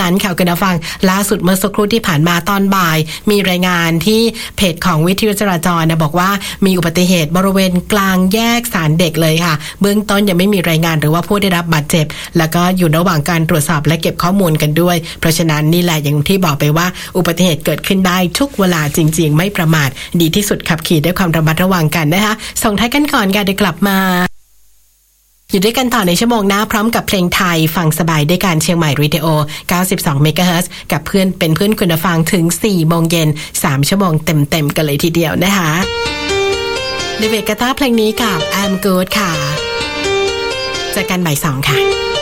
นั้นค่ะคุณผู้ฟังล่าสุดเมื่อสักครู่ที่ผ่านมาตอนบ่ายมีรายงานที่เพจของวิทยุจราจรนะบอกว่ามีอุบัติเหตุบริเวณกลางแยกศาลเด็กเลยค่ะเบื้องต้นยังไม่มีรายงานหรือว่าผู้ได้รับบาดเจ็บแล้วก็อยู่ระหว่างการตรวจสอบและเก็บข้อมูลกันด้วยเพราะฉะนั้นนี่แหละอย่างที่บอกไปว่าอุบัติเหตุเกิดขึ้นได้ทุกเวลาจริงๆไม่ประมาทดีที่สุดขับขี่ด้วยความระมัดระวังกันนะคะส่งท้ายกันก่อนค่ะเดี๋ยวกลับมาอยู่ด้วยกันต่อในชั่วโมงหน้าพร้อมกับเพลงไทยฟังสบายด้วยการเชียงใหม่รีดิโอ92เมกะเฮิรตซ์กับเพื่อนเป็นเพื่อนคุณฟังถึง 4 โมงเย็น 3 ชั่วโมงเต็มๆกันเลยทีเดียวนะคะเดวิดกาตาร์เพลงนี้กับ I'm Good ค่ะเจอกันบ่าย 2 ค่ะ